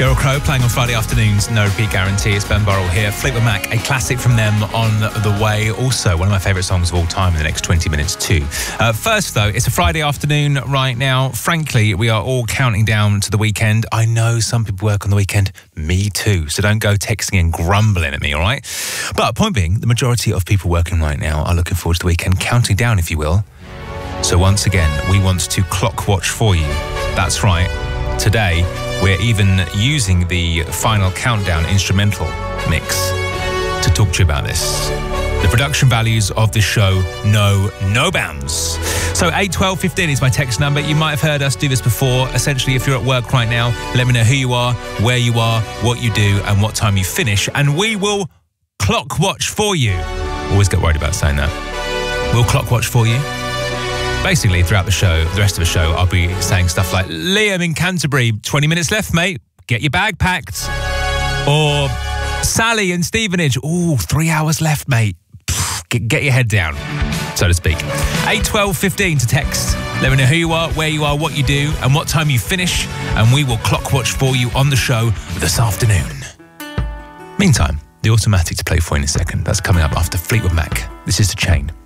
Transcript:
Sheryl Crow playing on Friday afternoons, no repeat guarantee. It's Ben Burrell here. Fleetwood Mac, a classic from them on the way. Also, one of my favourite songs of all time in the next 20 minutes too. First though, it's a Friday afternoon right now. Frankly, we are all counting down to the weekend. I know some people work on the weekend. Me too. So don't go texting and grumbling at me, all right? But point being, the majority of people working right now are looking forward to the weekend, counting down, if you will. So once again, we want to clock watch for you. That's right. Today, we're even using the final countdown instrumental mix to talk to you about this. The production values of this show know no bounds. So 81215 is my text number. You might have heard us do this before. Essentially, if you're at work right now, let me know who you are, where you are, what you do, and what time you finish, and we will clock watch for you. Always get worried about saying that. We'll clock watch for you. Basically, throughout the show, the rest of the show, I'll be saying stuff like, Liam in Canterbury, 20 minutes left, mate. Get your bag packed. Or Sally in Stevenage, 3 hours left, mate. Get your head down, so to speak. 81215 to text. Let me know who you are, where you are, what you do, and what time you finish, and we will clock watch for you on the show this afternoon. Meantime, the automatic to play for you in a second. That's coming up after Fleetwood Mac. This is The Chain.